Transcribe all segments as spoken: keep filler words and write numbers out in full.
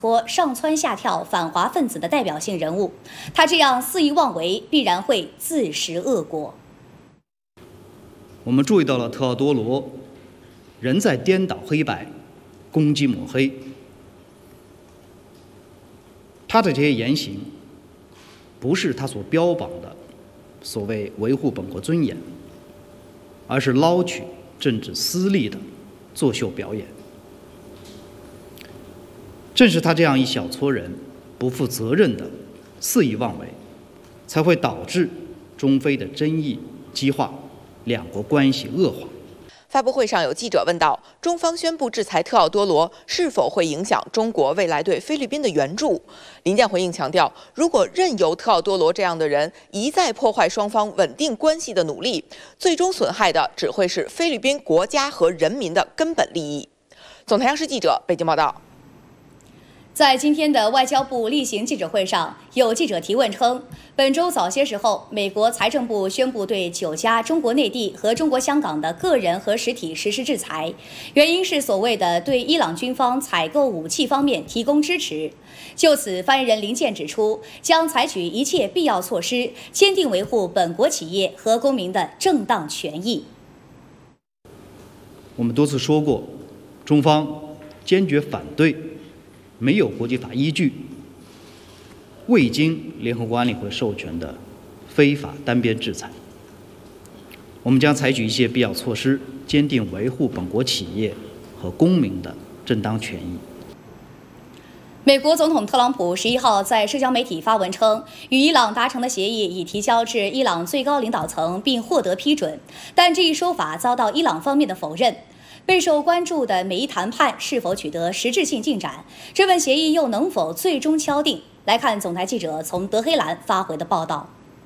国上蹿下跳反华分子的代表性人物，他这样肆意妄为，必然会自食恶果。 我们注意到了特奥多罗仍在颠倒黑白、攻击抹黑，他的这些言行不是他所标榜的所谓维护本国尊严，而是捞取政治私利的作秀表演。正是他这样一小撮人不负责任的肆意妄为，才会导致中非的争议激化，两国关系恶化。 发布会上有记者问到，中方宣布制裁特奥多罗是否会影响中国未来对菲律宾的援助？林健回应强调，如果任由特奥多罗这样的人一再破坏双方稳定关系的努力，最终损害的只会是菲律宾国家和人民的根本利益。总台央视记者北京报道。 在今天的外交部例行记者会上，有记者提问称，本周早些时候，美国财政部宣布对九家中国内地和中国香港的个人和实体实施制裁，原因是所谓的对伊朗军方采购武器方面提供支持。就此，发言人林健指出，将采取一切必要措施，坚定维护本国企业和公民的正当权益。 我们多次说过，中方坚决反对没有国际法依据、未经联合国安理会授权的非法单边制裁。我们将采取一切必要措施，坚定维护本国企业和公民的正当权益。 美国总统特朗普十一号在社交媒体发文称，与伊朗达成的协议已提交至伊朗最高领导层并获得批准，但这一说法遭到伊朗方面的否认。备受关注的美伊谈判是否取得实质性进展？这份协议又能否最终敲定？来看总台记者从德黑兰发回的报道。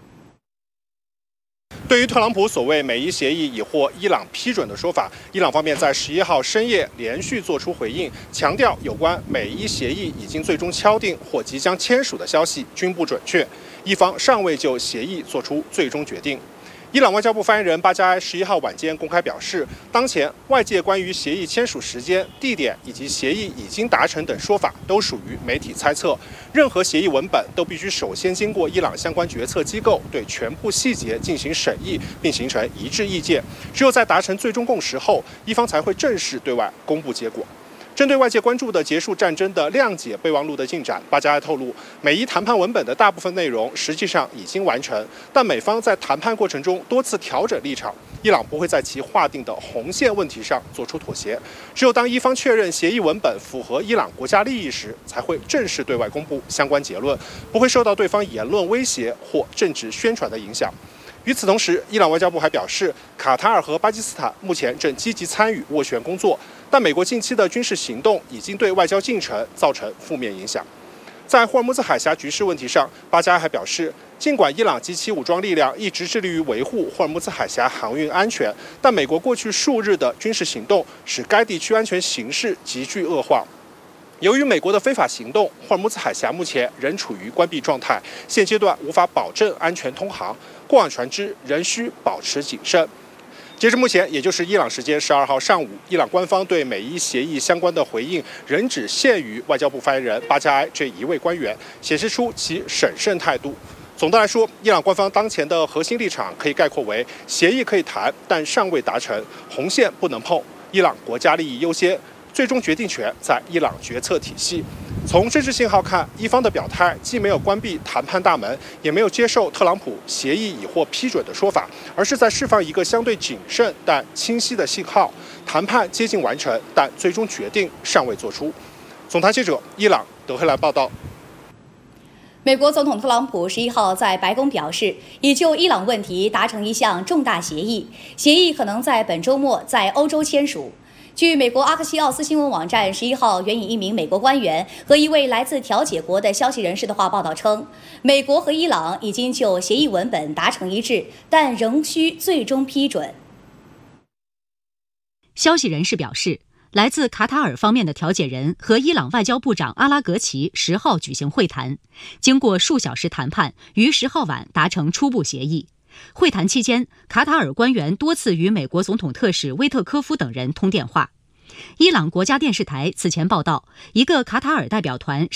对于特朗普所谓美伊协议已获伊朗批准的说法，伊朗方面在十一号深夜连续做出回应，强调有关美伊协议已经最终敲定或即将签署的消息均不准确，伊方尚未就协议做出最终决定。伊朗外交部发言人巴加埃十一号晚间公开表示，当前外界关于协议签署时间、地点以及协议已经达成等说法都属于媒体猜测。任何协议文本都必须首先经过伊朗相关决策机构对全部细节进行审议，并形成一致意见。只有在达成最终共识后，伊方才会正式对外公布结果。针对外界关注的结束战争的谅解备忘录的进展，巴加埃透露，美伊谈判文本的大部分内容实际上已经完成，但美方在谈判过程中多次调整立场，伊朗不会在其划定的红线问题上做出妥协。只有当伊方确认协议文本符合伊朗国家利益时，才会正式对外公布相关结论，不会受到对方言论威胁或政治宣传的影响。与此同时，伊朗外交部还表示，卡塔尔和巴基斯坦目前正积极参与斡旋工作，但美国近期的军事行动已经对外交进程造成负面影响。在霍尔木兹海峡局势问题上，巴加埃还表示，尽管伊朗及其武装力量一直致力于维护霍尔木兹海峡航运安全，但美国过去数日的军事行动使该地区安全形势急剧恶化。由于美国的非法行动，霍尔木兹海峡目前仍处于关闭状态，现阶段无法保证安全通航，过往船只仍需保持谨慎。截至目前，也就是伊朗时间十二号上午，伊朗官方对美伊协议相关的回应仍只限于外交部发言人巴加埃这一位官员，显示出其审慎态度。总的来说，伊朗官方当前的核心立场可以概括为：协议可以谈，但尚未达成，红线不能碰，伊朗国家利益优先。最终决定权在伊朗决策体系。从政治信号看，伊方的表态既没有关闭谈判大门，也没有接受特朗普协议已获批准的说法，而是在释放一个相对谨慎但清晰的信号：谈判接近完成，但最终决定尚未做出。总台记者伊朗德黑兰报道。 美国总统特朗普十一号在白宫表示，已就伊朗问题达成一项重大协议，协议可能在本周末在欧洲签署。据美国阿克西奥斯新闻网站十一号援引一名美国官员和一位来自调解国的消息人士的话报道称，美国和伊朗已经就协议文本达成一致，但仍需最终批准。 消息人士表示，来自卡塔尔方面的调解人和伊朗外交部长阿拉格齐十号举行会谈，经过数小时谈判，于十号晚达成初步协议。会谈期间，卡塔尔官员多次与美国总统特使威特科夫等人通电话。 伊朗国家电视台此前报道，一个卡塔尔代表团